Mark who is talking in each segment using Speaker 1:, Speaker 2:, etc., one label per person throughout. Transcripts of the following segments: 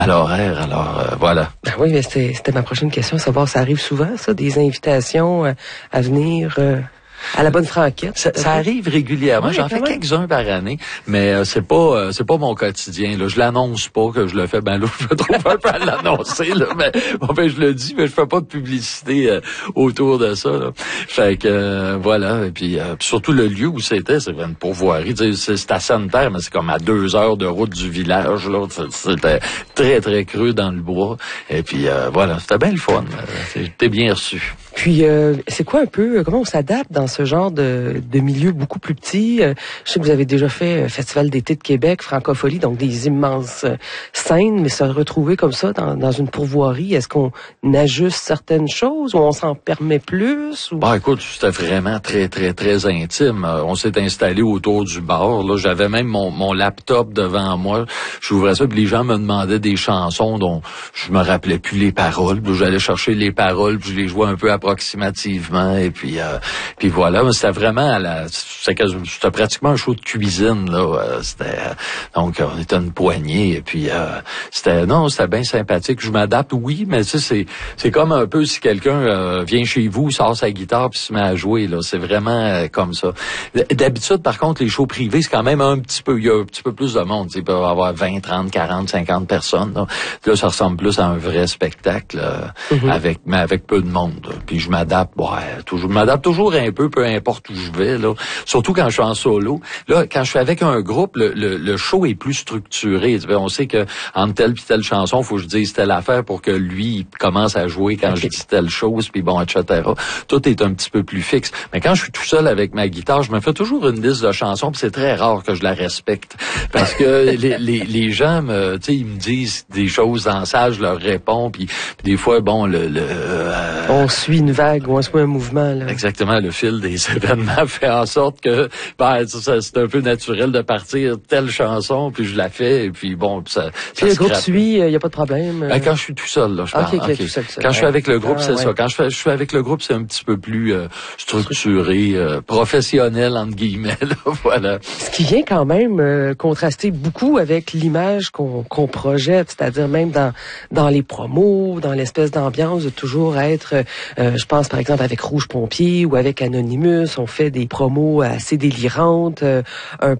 Speaker 1: à l'horaire. Alors, voilà.
Speaker 2: Ben oui, mais c'était ma prochaine question, savoir, ça arrive souvent, ça, des invitations à venir... à la bonne franquette.
Speaker 1: Ça arrive régulièrement.
Speaker 2: Oui,
Speaker 1: J'en fais quelques-uns par année, mais c'est pas mon quotidien. Là, je l'annonce pas que je le fais. Ben là, je me trouve un peu à l'annoncer. Là, mais enfin, je le dis, mais je fais pas de publicité autour de ça. Là. Fait que voilà. Et puis surtout le lieu où c'était une pourvoirie. C'est à Sainte-Terre, mais c'est comme à 2 heures de route du village. Là, c'était très très creux dans le bois. Et puis voilà, c'était bien le fun. J'étais bien reçu.
Speaker 2: Puis, c'est quoi un peu, comment on s'adapte dans ce genre de milieu beaucoup plus petit? Je sais que vous avez déjà fait Festival d'été de Québec, Francophonie, donc des immenses scènes, mais se retrouver comme ça dans une pourvoirie, est-ce qu'on ajuste certaines choses ou on s'en permet plus? Ou...
Speaker 1: Bah, écoute, c'était vraiment très, très, très intime. On s'est installé autour du bar. Là, j'avais même mon laptop devant moi. J'ouvrais ça, puis les gens me demandaient des chansons dont je me rappelais plus les paroles. Puis j'allais chercher les paroles, puis je les jouais un peu approximativement, et puis voilà. C'était vraiment c'était pratiquement un show de cuisine là. Donc on était une poignée, et puis c'était bien sympathique. Je m'adapte, oui, mais tu sais, c'est comme un peu si quelqu'un vient chez vous, sort sa guitare puis se met à jouer là. C'est vraiment comme ça. D'habitude, par contre, les shows privés, c'est quand même il y a un petit peu plus de monde. Il peut y avoir 20, 30, 40, 50 personnes. Là, ça ressemble plus à un vrai spectacle avec peu de monde. Puis je m'adapte, je m'adapte toujours un peu importe où je vais, là. Surtout quand je suis en solo. Là, quand je suis avec un groupe, le show est plus structuré. On sait que entre telle puis telle chanson, faut que je dise telle affaire pour que lui il commence à jouer quand je dis telle chose, puis bon, etc. Tout est un petit peu plus fixe. Mais quand je suis tout seul avec ma guitare, je me fais toujours une liste de chansons, puis c'est très rare que je la respecte. Parce que les gens ils me disent des choses dans ça, je leur réponds, puis des fois, bon,
Speaker 2: on suit une vague ou on suit un mouvement, là.
Speaker 1: Exactement, le fil des événements fait en sorte que c'est un peu naturel de partir telle chanson, puis je la fais, et puis bon, ça
Speaker 2: le groupe suit, il y a pas de problème.
Speaker 1: Quand je suis tout seul, là, je parle.
Speaker 2: Tout seul.
Speaker 1: Quand je suis avec le groupe, c'est ça. Quand je suis avec le groupe, c'est un petit peu plus structuré, professionnel entre guillemets. Là, voilà.
Speaker 2: Ce qui vient quand même contraster beaucoup avec l'image qu'on projette, c'est-à-dire même dans les promos, dans l'espèce d'ambiance de toujours être, je pense par exemple avec Rouge Pompier ou avec Anonymous, on fait des promos assez délirantes, un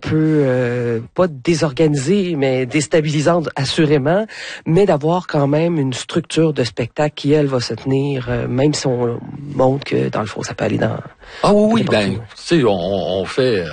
Speaker 2: peu pas désorganisées, mais déstabilisantes assurément, mais d'avoir quand même une structure de spectacle qui, elle, va se tenir, même si on montre que dans le fond, ça peut aller dans...
Speaker 1: Ah oui, tu sais, on fait,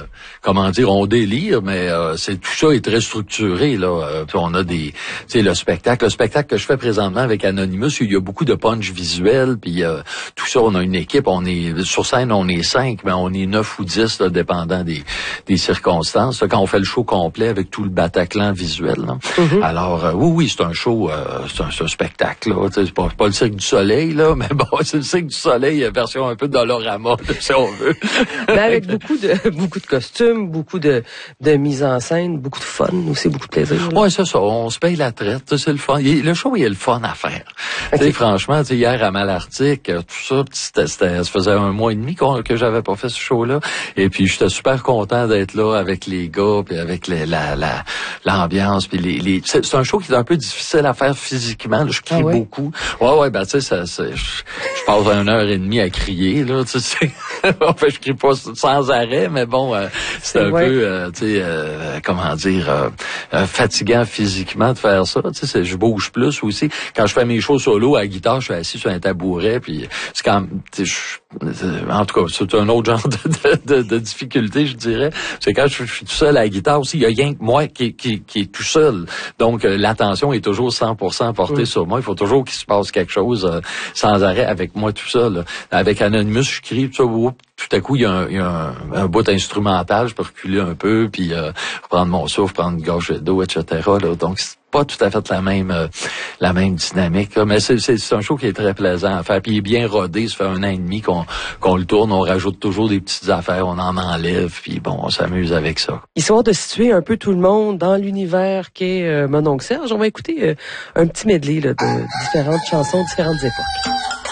Speaker 1: on délire, mais tout ça est très structuré, là. Puis on a tu sais, le spectacle que je fais présentement avec Anonymous, il y a beaucoup de punch visuel, puis tout ça, on a une équipe, sur scène, on est 5, mais on est 9 ou 10, là, dépendant des circonstances. Là, quand on fait le show complet avec tout le Bataclan visuel, là. Alors, oui, c'est un show, c'est un spectacle, là. C'est pas le Cirque du Soleil, là, mais bon, c'est le Cirque du Soleil, version un peu Dolorama, si on veut.
Speaker 2: Mais avec beaucoup de costumes, beaucoup de mise en scène, beaucoup de fun aussi, beaucoup de plaisir.
Speaker 1: Ouais, c'est ça. On se paye la traite, c'est le fun. Le show, il est le fun à faire. Okay. Franchement, hier à Malartic, tout ça, ça faisait 1 mois et demi que j'avais pas fait ce show-là. Et puis j'étais super content d'être là avec les gars, puis avec l'ambiance, puis c'est un show qui est un peu difficile à faire physiquement. Là, je crie beaucoup. Ouais, tu sais, je passe 1h30 à crier, là, tu sais. En fait, je crie pas sans arrêt, mais bon, c'est un peu, comment dire, fatigant physiquement de faire ça. Tu sais, je bouge plus aussi. Quand je fais mes shows solo à la guitare, je suis assis sur un tabouret, puis c'est quand même, en tout cas, c'est un autre genre de difficulté, je dirais. C'est quand je suis tout seul à la guitare aussi, il y a rien que moi qui est tout seul. Donc, l'attention est toujours 100% portée sur moi. Il faut toujours qu'il se passe quelque chose sans arrêt avec moi tout seul. Avec Anonymous, je crie, tout à coup, il y a un bout instrumental, je peux reculer un peu, puis reprendre mon souffle, prendre une gorge d'eau, etc. Là. Donc, c'est pas tout à fait la même dynamique. Là. Mais c'est un show qui est très plaisant à faire. Puis il est bien rodé, ça fait 1 an et demi qu'on le tourne, on rajoute toujours des petites affaires, on en enlève, puis bon, on s'amuse avec ça.
Speaker 2: Histoire de situer un peu tout le monde dans l'univers qu'est Mon oncle Serge, on va écouter un petit medley là, de différentes chansons, différentes époques.